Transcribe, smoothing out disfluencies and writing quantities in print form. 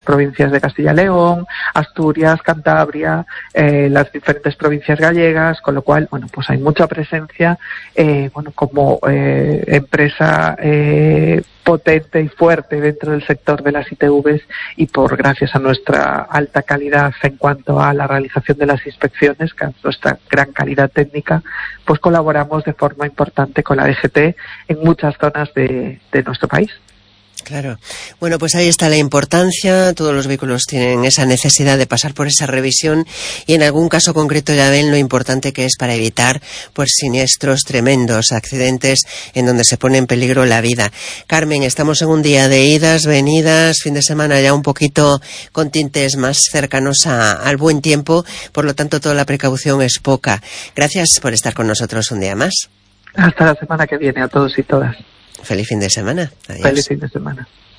provincias de Castilla y León, Asturias, Cantabria, las diferentes provincias gallegas, con lo cual, bueno, pues hay mucha presencia, como empresa potente y fuerte dentro del sector de las ITVs, y gracias a nuestra alta calidad en cuanto a la realización de las inspecciones, que nuestra gran calidad técnica, pues colaboramos de forma importante con la DGT en muchas zonas de nuestro país. Claro. Bueno, pues ahí está la importancia. Todos los vehículos tienen esa necesidad de pasar por esa revisión, y en algún caso concreto ya ven lo importante que es para evitar pues siniestros tremendos, accidentes en donde se pone en peligro la vida. Carmen, estamos en un día de idas, venidas, fin de semana ya un poquito con tintes más cercanos al buen tiempo, por lo tanto toda la precaución es poca. Gracias por estar con nosotros un día más. Hasta la semana que viene a todos y todas. Feliz fin de semana. Adiós. Feliz fin de semana.